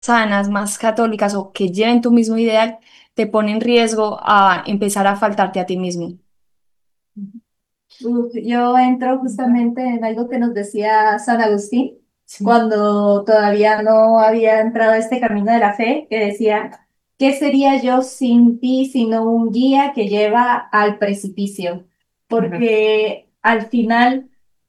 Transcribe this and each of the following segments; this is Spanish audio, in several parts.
sanas, más católicas o que lleven tu mismo ideal, te pone en riesgo a empezar a faltarte a ti mismo. Yo entro justamente en algo que nos decía San Agustín Sí. cuando todavía no había entrado a este camino de la fe, que decía, ¿qué sería yo sin ti sino un guía que lleva al precipicio? Porque al final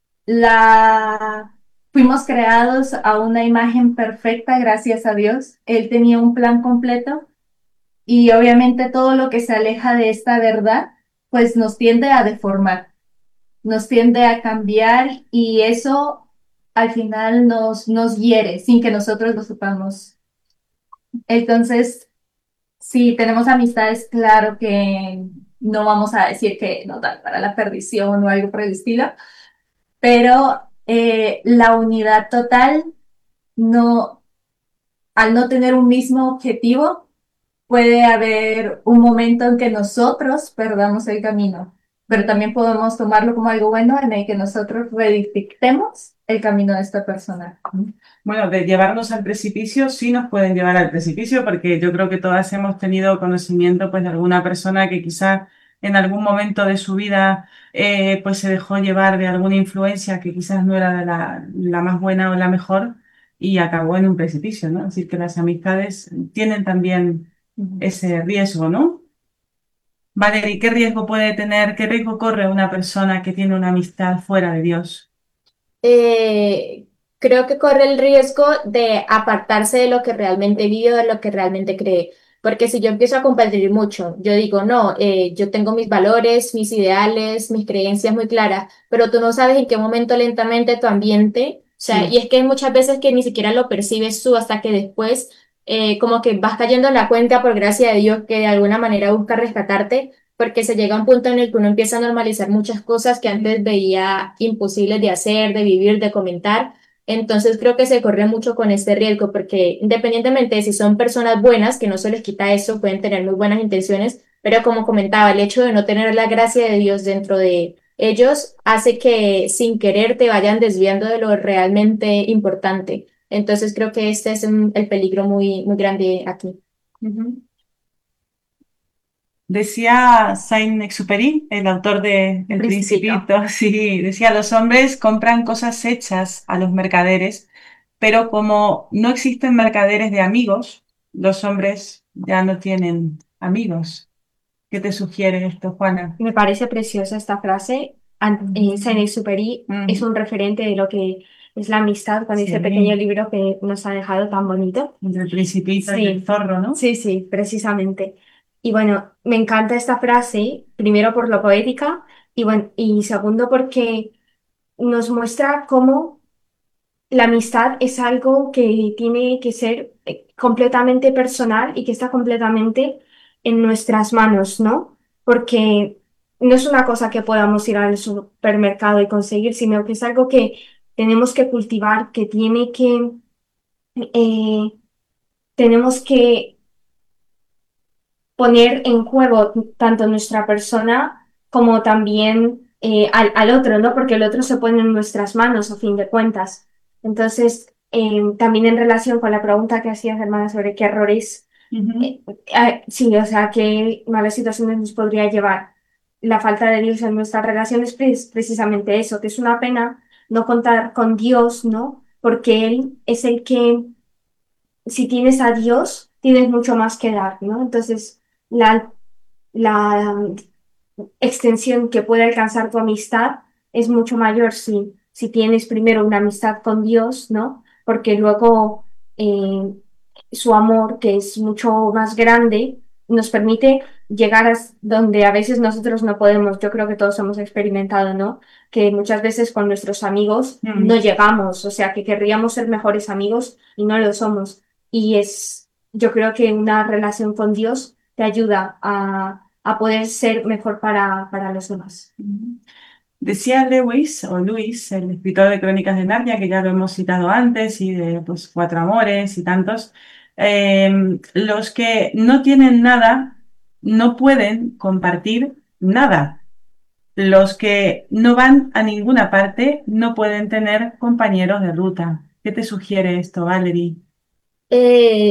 la fuimos creados a una imagen perfecta, gracias a Dios. Él tenía un plan completo y obviamente todo lo que se aleja de esta verdad, pues nos tiende a deformar, nos tiende a cambiar y eso al final nos hiere sin que nosotros lo sepamos. Entonces, si tenemos amistades, claro que no vamos a decir que nos dan para la perdición o algo por el estilo, pero la unidad total no, al no tener un mismo objetivo, puede haber un momento en que nosotros perdamos el camino, pero también podemos tomarlo como algo bueno en el que nosotros redictemos el camino de esta persona. Bueno, de llevarnos al precipicio, sí nos pueden llevar al precipicio, porque yo creo que todas hemos tenido conocimiento pues, de alguna persona que quizás en algún momento de su vida pues se dejó llevar de alguna influencia que quizás no era la más buena o la mejor y acabó en un precipicio, ¿no? Es decir, que las amistades tienen también ese riesgo, ¿no? Valerie, ¿qué riesgo puede tener, qué riesgo corre una persona que tiene una amistad fuera de Dios? eh, Creo que corre el riesgo de apartarse de lo que realmente vive, de lo que realmente cree. Porque si yo empiezo a compartir mucho, yo digo, no, yo tengo mis valores, mis ideales, mis creencias muy claras, pero tú no sabes en qué momento lentamente tu ambiente, o sea, Sí. y es que hay muchas veces que ni siquiera lo percibes tú hasta que después, como que vas cayendo en la cuenta por gracia de Dios que de alguna manera busca rescatarte porque se llega a un punto en el que uno empieza a normalizar muchas cosas que antes veía imposibles de hacer, de vivir, de comentar. Entonces creo que se corre mucho con este riesgo porque independientemente de si son personas buenas, que no se les quita eso, pueden tener muy buenas intenciones, pero como comentaba, el hecho de no tener la gracia de Dios dentro de ellos hace que sin querer te vayan desviando de lo realmente importante. Entonces creo que este es el peligro muy, muy grande aquí. Ujú. Decía Saint-Exupéry, el autor de Un El principito. Principito, sí, decía, los hombres compran cosas hechas a los mercaderes, pero como no existen mercaderes de amigos, los hombres ya no tienen amigos. ¿Qué te sugiere esto, Juana? Me parece preciosa esta frase. Saint-Exupéry es Mm, un referente de lo que es la amistad con ese pequeño sí, libro que nos ha dejado tan bonito. el Principito y el Sí, zorro, ¿no? sí, sí, precisamente. Y bueno, me encanta esta frase, primero por lo poética y bueno, y segundo porque nos muestra cómo la amistad es algo que tiene que ser completamente personal y que está completamente en nuestras manos, ¿no? Porque no es una cosa que podamos ir al supermercado y conseguir, sino que es algo que tenemos que cultivar, que tiene que, eh, tenemos que poner en juego tanto nuestra persona como también al otro, ¿no? Porque el otro se pone en nuestras manos, a fin de cuentas. Entonces, también en relación con la pregunta que hacías, hermana, sobre qué errores, Ujú. sí, o sea, qué malas situaciones nos podría llevar la falta de Dios en nuestras relaciones, precisamente eso, que es una pena no contar con Dios, ¿no? Porque Él es el que si tienes a Dios, tienes mucho más que dar, ¿no? Entonces, la extensión que puede alcanzar tu amistad es mucho mayor si tienes primero una amistad con Dios, ¿no? Porque luego su amor, que es mucho más grande, nos permite llegar a donde a veces nosotros no podemos. Yo creo que todos hemos experimentado, ¿no? Que muchas veces con nuestros amigos no Mm. llegamos, o sea, que querríamos ser mejores amigos y no lo somos. Y yo creo que una relación con Dios te ayuda a poder ser mejor para los demás. Decía Lewis, o Luis, el escritor de Crónicas de Narnia, que ya lo hemos citado antes, y de pues, Cuatro Amores y tantos, los que no tienen nada no pueden compartir nada. Los que no van a ninguna parte no pueden tener compañeros de ruta. ¿Qué te sugiere esto, Valerie? eh,